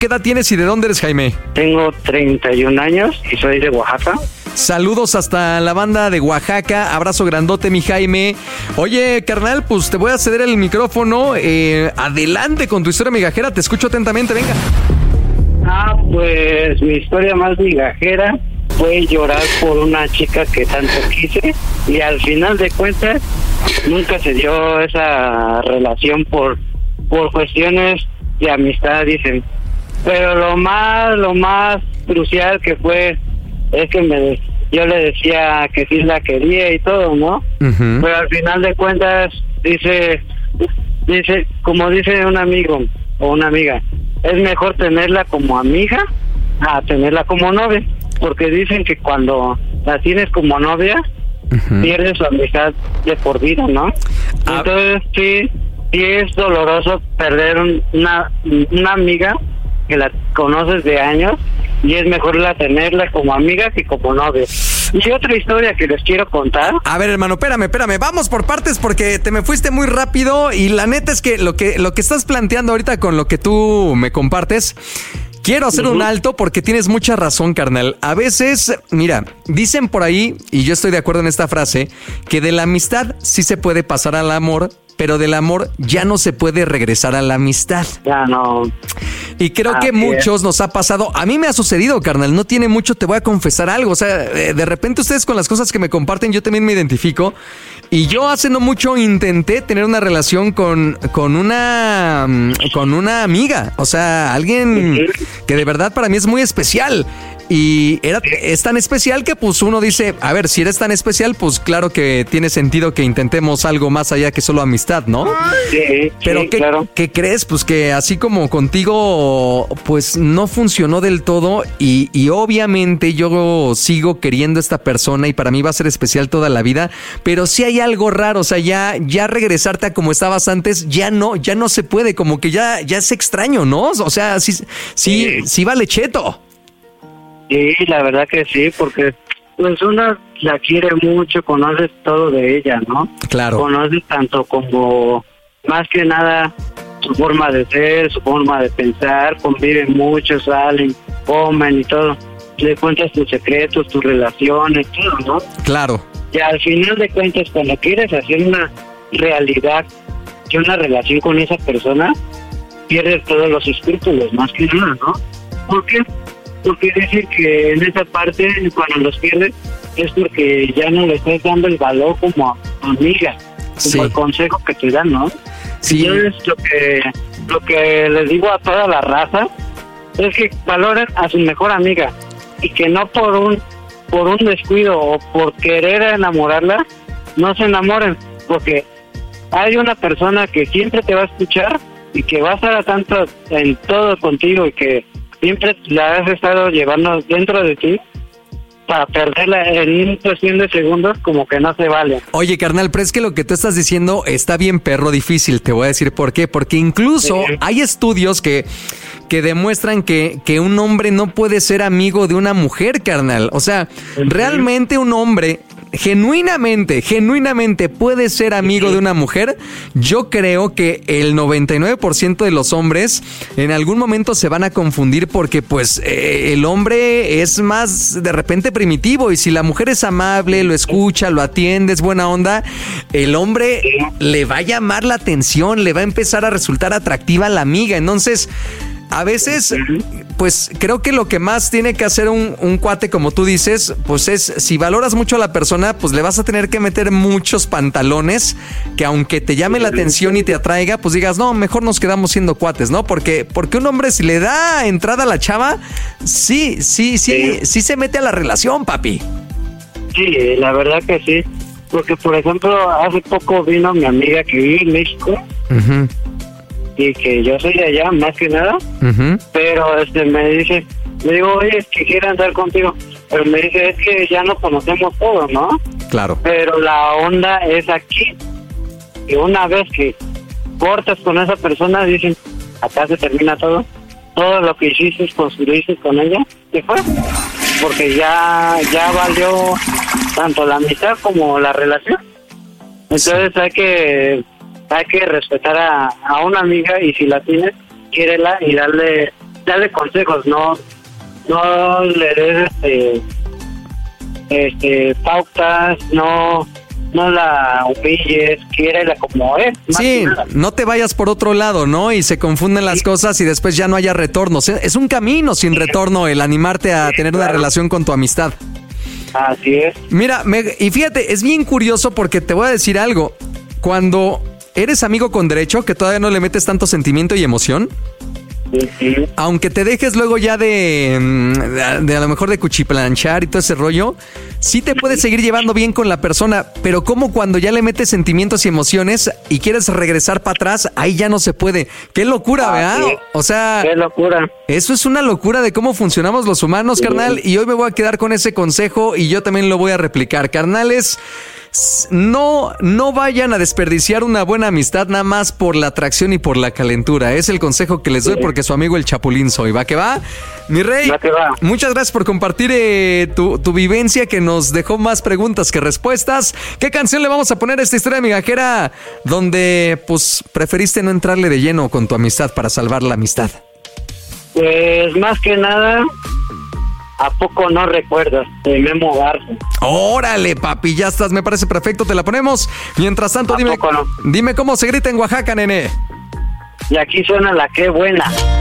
¿Qué edad tienes y de dónde eres, Jaime? Tengo 31 años y soy de Oaxaca. Saludos hasta la banda de Oaxaca. Abrazo grandote, mi Jaime. Oye, carnal, pues te voy a ceder el micrófono. Adelante con tu historia migajera. Te escucho atentamente, venga. Pues mi historia más migajera fue llorar por una chica que tanto quise y al final de cuentas nunca se dio esa relación por cuestiones de amistad, dicen. Pero lo más crucial que fue es que yo le decía que sí la quería y todo, ¿no? Uh-huh. Pero al final de cuentas dice, como dice un amigo o una amiga, es mejor tenerla como amiga a tenerla como novia, porque dicen que cuando la tienes como novia, uh-huh, pierdes su amistad de por vida, ¿no? Entonces sí es doloroso perder una amiga que la conoces de años y es mejor tenerla como amiga que como novia. Y otra historia que les quiero contar. A ver, hermano, espérame. Vamos por partes porque te me fuiste muy rápido y la neta es que lo que estás planteando ahorita con lo que tú me compartes, quiero hacer un alto porque tienes mucha razón, carnal. A veces, mira, dicen por ahí, y yo estoy de acuerdo en esta frase, que de la amistad sí se puede pasar al amor, pero del amor ya no se puede regresar a la amistad. Ya no. Y creo que muchos nos ha pasado. A mí me ha sucedido, carnal. No tiene mucho, te voy a confesar algo. O sea, de repente ustedes con las cosas que me comparten, yo también me identifico. Y yo hace no mucho intenté tener una relación con una amiga. O sea, alguien que de verdad para mí es muy especial. Y es tan especial que pues uno dice, a ver, si eres tan especial, pues claro que tiene sentido que intentemos algo más allá que solo amistad, ¿no? Sí, pero claro. ¿Qué crees? Pues que así como contigo, pues no funcionó del todo y obviamente yo sigo queriendo a esta persona y para mí va a ser especial toda la vida, pero sí hay algo raro, o sea, ya regresarte a como estabas antes, ya no se puede, como que ya es extraño, ¿no? O sea, sí vale cheto. Sí, la verdad que sí, porque pues uno la quiere mucho, conoces todo de ella, ¿no? Claro. Conoces tanto como, más que nada, su forma de ser, su forma de pensar, conviven mucho, salen, comen y todo. Le cuentas tus secretos, tus relaciones, todo, ¿no? Claro. Y al final de cuentas, cuando quieres hacer una realidad y una relación con esa persona, pierdes todos los escrúpulos, más que nada, ¿no? ¿Por qué? Porque dicen que en esa parte, cuando los pierdes, es porque ya no le estás dando el valor como amiga, como el consejo que te dan, ¿no? Sí. Entonces, lo que les digo a toda la raza es que valoren a su mejor amiga y que no por un descuido o por querer enamorarla, no se enamoren, porque hay una persona que siempre te va a escuchar y que va a estar a tanto en todo contigo y que siempre la has estado llevando dentro de ti, para perderla en una cuestión de segundos, como que no se vale. Oye, carnal, pero es que lo que tú estás diciendo está bien perro difícil, te voy a decir por qué. Porque incluso hay estudios que demuestran que un hombre no puede ser amigo de una mujer, carnal. O sea, realmente un hombre genuinamente puede ser amigo de una mujer. Yo creo que el 99% de los hombres en algún momento se van a confundir porque pues el hombre es más de repente primitivo y si la mujer es amable, lo escucha, lo atiende, es buena onda, el hombre le va a llamar la atención, le va a empezar a resultar atractiva la amiga. Entonces, a veces, pues creo que lo que más tiene que hacer un cuate, como tú dices, pues es, si valoras mucho a la persona, pues le vas a tener que meter muchos pantalones que aunque te llame la atención y te atraiga, pues digas, no, mejor nos quedamos siendo cuates, ¿no? Porque un hombre, si le da entrada a la chava, sí se mete a la relación, papi. Sí, la verdad que sí. Porque, por ejemplo, hace poco vino mi amiga que vive en México. Uh-huh. Y que yo soy de allá, más que nada, pero me dice, le digo, oye, es que quiero andar contigo, pero me dice, es que ya no conocemos todo, ¿no? Claro. Pero la onda es aquí, y una vez que cortas con esa persona, dicen, acá se termina todo lo que hiciste, construiste con ella, se fue, porque ya valió tanto la amistad como la relación. Entonces hay que respetar a una amiga y si la tienes, quiérela y darle dale consejos, no le des pautas, no la humilles, quiérela como es. Sí, no te vayas por otro lado, ¿no? Y se confunden las cosas y después ya no haya retorno. Es un camino sin retorno el animarte a tener una relación con tu amistad. Así es. Mira, y fíjate, es bien curioso porque te voy a decir algo. Cuando eres amigo con derecho, que todavía no le metes tanto sentimiento y emoción, aunque te dejes luego ya de a lo mejor de cuchiplanchar y todo ese rollo, sí te puedes seguir llevando bien con la persona, pero como cuando ya le metes sentimientos y emociones y quieres regresar para atrás, ahí ya no se puede. ¡Qué locura, ¿verdad? Sí. O sea, ¡qué locura! Eso es una locura de cómo funcionamos los humanos, carnal, y hoy me voy a quedar con ese consejo y yo también lo voy a replicar. Carnales, no vayan a desperdiciar una buena amistad nada más por la atracción y por la calentura. Es el consejo que les doy porque su amigo el Chapulín soy. ¿Va que va? Mi rey, Va que va. muchas gracias por compartir tu vivencia que nos dejó más preguntas que respuestas. ¿Qué canción le vamos a poner a esta historia migajera donde pues preferiste no entrarle de lleno con tu amistad para salvar la amistad? Pues más que nada, ¿a poco no recuerdas? De Memo Garza. Órale, papi, ya estás, me parece perfecto, te la ponemos. Mientras tanto, ¿A poco no? dime cómo se grita en Oaxaca, nene. Y aquí suena la qué buena.